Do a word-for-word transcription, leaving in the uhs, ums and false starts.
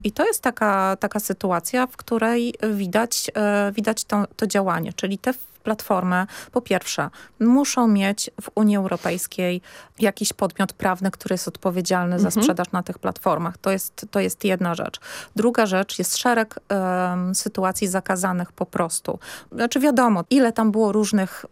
I to jest taka, taka sytuacja, w której widać, e, widać to, to działanie, czyli te platformy, po pierwsze, muszą mieć w Unii Europejskiej jakiś podmiot prawny, który jest odpowiedzialny Mhm. za sprzedaż na tych platformach. To jest, to jest jedna rzecz. Druga rzecz, jest szereg um, sytuacji zakazanych po prostu. Znaczy wiadomo, ile tam było różnych